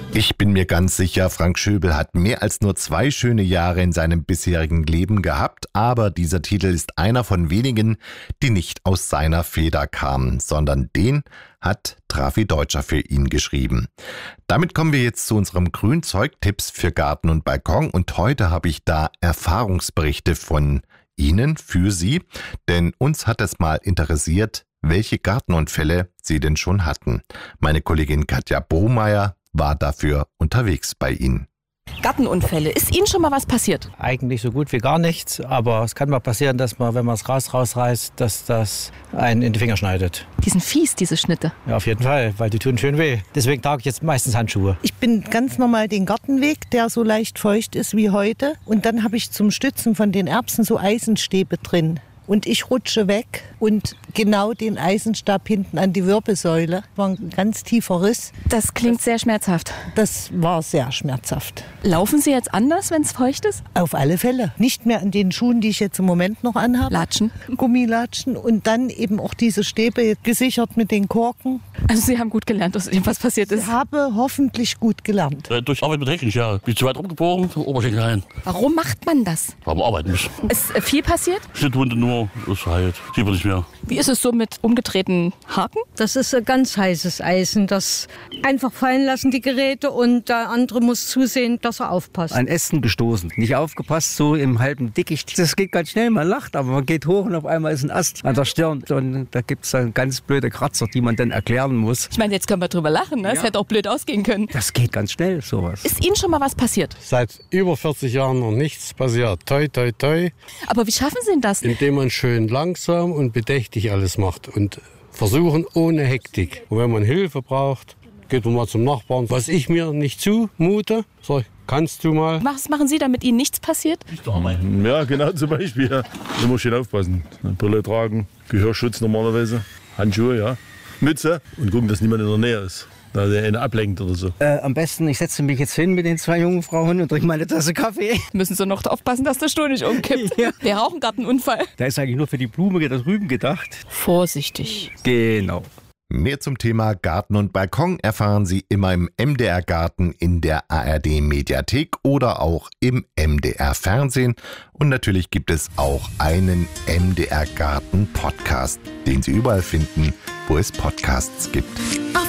Ich bin mir ganz sicher, Frank Schöbel hat mehr als nur 2 schöne Jahre in seinem bisherigen Leben gehabt, aber dieser Titel ist einer von wenigen, die nicht aus seiner Feder kamen, sondern den hat Trafi Deutscher für ihn geschrieben. Damit kommen wir jetzt zu unserem Grünzeug-Tipps für Garten und Balkon und heute habe ich da Erfahrungsberichte von Ihnen für Sie, denn uns hat es mal interessiert, welche Gartenunfälle Sie denn schon hatten. Meine Kollegin Katja Bohmeier war dafür unterwegs bei Ihnen. Gartenunfälle. Ist Ihnen schon mal was passiert? Eigentlich so gut wie gar nichts, aber es kann mal passieren, dass man, wenn man das Gras rausreißt, dass das einen in die Finger schneidet. Die sind fies, diese Schnitte. Ja, auf jeden Fall, weil die tun schön weh. Deswegen trage ich jetzt meistens Handschuhe. Ich bin ganz normal den Gartenweg, der so leicht feucht ist wie heute. Und dann habe ich zum Stützen von den Erbsen so Eisenstäbe drin. Und ich rutsche weg und genau den Eisenstab hinten an die Wirbelsäule. War ein ganz tiefer Riss. Das klingt sehr schmerzhaft. Das war sehr schmerzhaft. Laufen Sie jetzt anders, wenn es feucht ist? Auf alle Fälle. Nicht mehr an den Schuhen, die ich jetzt im Moment noch anhabe. Latschen. Gummilatschen und dann eben auch diese Stäbe gesichert mit den Korken. Also Sie haben gut gelernt, was passiert ist. Ich habe hoffentlich gut gelernt. Durch Arbeit mit Technik, ja. Bin zu weit umgebogen, Oberschenkel rein. Warum macht man das? Weil man arbeiten muss. Ist viel passiert? Schnittwunde nur, das heilt. Sieht man nicht mehr. Wie ist es so mit umgedrehten Haken? Das ist ein ganz heißes Eisen. Das einfach fallen lassen, die Geräte, und der andere muss zusehen, dass er aufpasst. An Ästen gestoßen, nicht aufgepasst, so im halben Dickicht. Das geht ganz schnell, man lacht, aber man geht hoch und auf einmal ist ein Ast an der Stirn. Und da gibt es dann ganz blöde Kratzer, die man dann erklären muss. Ich meine, jetzt können wir drüber lachen, ne? Es hätte auch blöd ausgehen können. Das geht ganz schnell, sowas. Ist Ihnen schon mal was passiert? Seit über 40 Jahren noch nichts passiert. Toi, toi, toi. Aber wie schaffen Sie denn das? Indem man schön langsam und bedächtig alles macht und versuchen ohne Hektik. Und wenn man Hilfe braucht, geht man mal zum Nachbarn. Was ich mir nicht zumute, sag ich, kannst du mal. Was machen Sie, damit Ihnen nichts passiert? Ja, genau, zum Beispiel. Ja. Immer schön aufpassen. Brille tragen, Gehörschutz normalerweise, Handschuhe, ja, Mütze und gucken, dass niemand in der Nähe ist. Da der eine ablenkt oder so. Am besten, ich setze mich jetzt hin mit den 2 jungen Frauen und trinke meine Tasse Kaffee. Müssen Sie noch aufpassen, dass der Stuhl nicht umkippt. Ja. Wäre auch ein Gartenunfall. Da ist eigentlich nur für die Blume da drüben gedacht. Vorsichtig. Genau. Mehr zum Thema Garten und Balkon erfahren Sie immer im MDR Garten, in der ARD Mediathek oder auch im MDR Fernsehen. Und natürlich gibt es auch einen MDR Garten Podcast, den Sie überall finden, wo es Podcasts gibt.